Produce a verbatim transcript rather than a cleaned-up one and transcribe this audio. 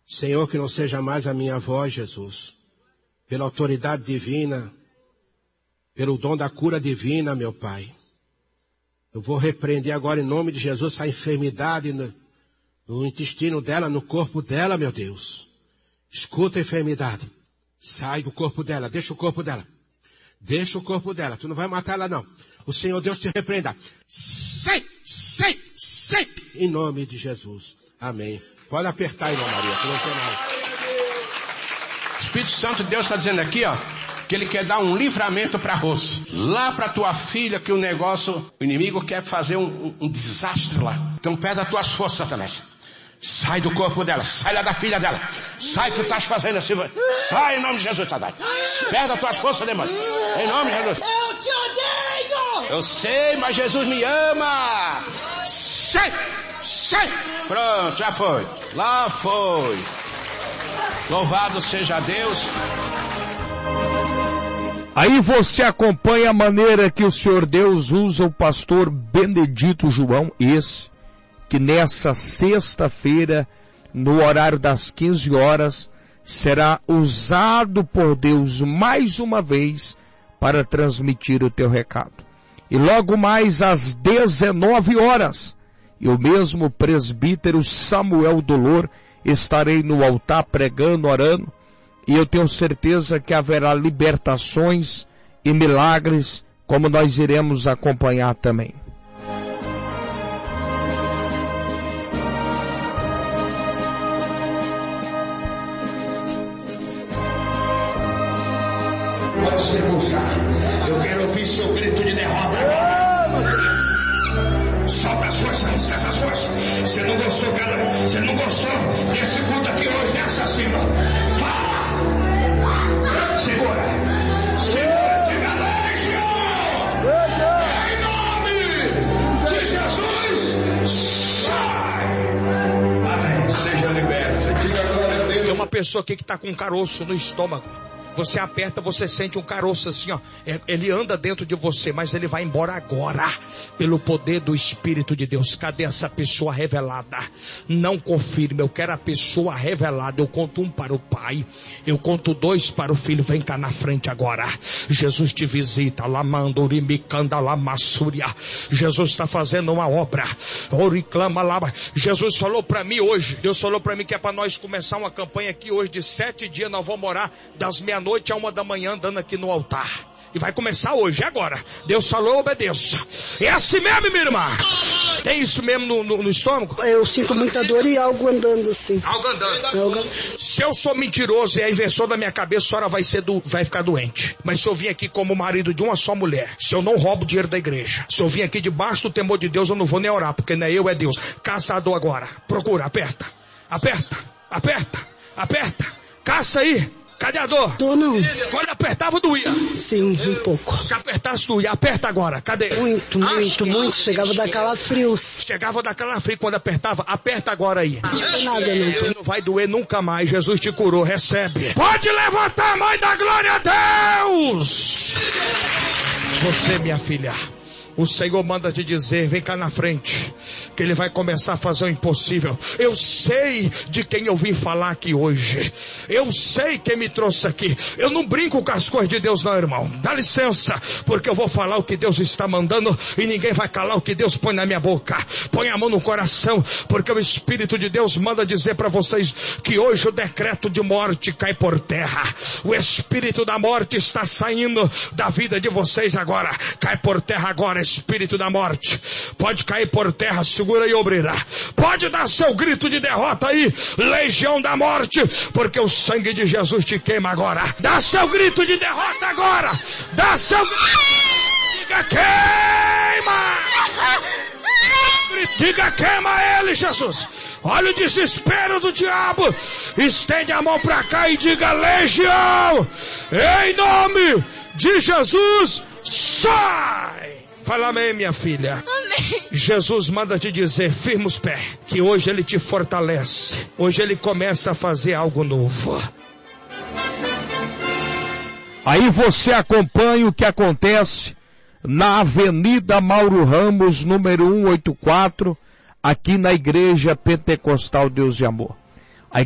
Senhor, que não seja mais a minha voz, Jesus. Pela autoridade divina, pelo dom da cura divina, meu Pai. Eu vou repreender agora em nome de Jesus essa enfermidade no, no intestino dela, no corpo dela, meu Deus. Escuta a enfermidade. Sai do corpo dela, deixa o corpo dela. Deixa o corpo dela, tu não vai matar ela não. O Senhor Deus te repreenda. Sai, sai, sai. Em nome de Jesus. Amém. Pode apertar, irmã Maria, que não tem mais. O Espírito Santo de Deus está dizendo aqui, ó, que Ele quer dar um livramento para Rose. Lá para tua filha, que o negócio, o inimigo quer fazer um, um, um desastre lá. Então pede as tuas forças, Satanás. Sai do corpo dela, sai lá da filha dela. Sai que tu estás fazendo assim. Sai em nome de Jesus, Satanás. Perde as tuas forças, demônio. Em nome de Jesus. Eu te odeio! Eu sei, mas Jesus me ama. Sai, sai. Pronto, já foi. Lá foi. Louvado seja Deus. Aí você acompanha a maneira que o Senhor Deus usa o pastor Benedito João, esse, que nessa sexta-feira, no horário das quinze horas, será usado por Deus mais uma vez para transmitir o teu recado. E logo mais às dezenove horas, eu mesmo, presbítero Samuel Dolor, estarei no altar pregando, orando, e eu tenho certeza que haverá libertações e milagres, como nós iremos acompanhar também. Pode se puxar. Eu quero ouvir seu grito de derrota agora. Solta as forças, essas forças. Você não gostou, cara? Você não gostou desse culto aqui hoje, né, assassino? Fala! Segura! Segura, diga legião! Em nome de Jesus, sai! Amém. Seja liberto. Diga glória a Deus. Tem uma pessoa aqui que está com um caroço no estômago. Você aperta, você sente um caroço assim, ó. Ele anda dentro de você, mas ele vai embora agora, pelo poder do Espírito de Deus. Cadê essa pessoa revelada? Não confirme, eu quero a pessoa revelada. Eu conto um para o Pai, eu conto dois para o Filho. Vem cá na frente agora. Jesus te visita. Lamandurimicanda lamassúria. Jesus está fazendo uma obra. Oriclama lá. Jesus falou para mim hoje, Deus falou para mim que é para nós começar uma campanha aqui hoje de sete dias. Nós vamos orar das meia noite a uma da manhã andando aqui no altar. E vai começar hoje, agora. Deus falou, obedeça. É assim mesmo, minha irmã? Tem isso mesmo no, no, no estômago? Eu sinto muita dor e algo andando assim. Algo andando. Algo... Se eu sou mentiroso e a invenção da minha cabeça, a senhora vai, ser do, vai ficar doente. Mas se eu vim aqui como marido de uma só mulher, se eu não roubo dinheiro da igreja, se eu vim aqui debaixo do temor de Deus, eu não vou nem orar, porque não é eu, é Deus. Caçador agora. Procura, aperta. Aperta, aperta, aperta. Caça aí. Cadê a dor? Dor não. Quando apertava, doía? Sim, um pouco. Se apertasse, doía. Aperta agora. Cadê? Muito, muito, ah, muito. Chegava a dar calafrios. Chegava a dar calafrio quando apertava. Aperta agora aí. Não tem nada, não. Não vai doer nunca mais. Jesus te curou. Recebe. Pode levantar a mãe da glória a Deus. Você, minha filha. O Senhor manda te dizer, vem cá na frente, que Ele vai começar a fazer o impossível. Eu sei de quem eu vim falar aqui hoje. Eu sei quem me trouxe aqui. Eu não brinco com as coisas de Deus não, irmão. Dá licença, porque eu vou falar o que Deus está mandando e ninguém vai calar o que Deus põe na minha boca. Põe a mão no coração, porque o Espírito de Deus manda dizer para vocês que hoje o decreto de morte cai por terra. O Espírito da morte está saindo da vida de vocês agora. Cai por terra agora. Espírito da morte, pode cair por terra, segura aí, obreira. Pode dar seu grito de derrota aí, legião da morte, porque o sangue de Jesus te queima agora. Dá seu grito de derrota agora. Dá seu grito. Diga queima. Diga queima ele, Jesus. Olha o desespero do diabo. Estende a mão pra cá e diga legião. Em nome de Jesus, sai. Fala amém, minha filha. Amém. Jesus manda te dizer, firma os pés, que hoje Ele te fortalece. Hoje Ele começa a fazer algo novo. Aí você acompanha o que acontece na Avenida Mauro Ramos, número cento e oitenta e quatro, aqui na Igreja Pentecostal Deus de Amor.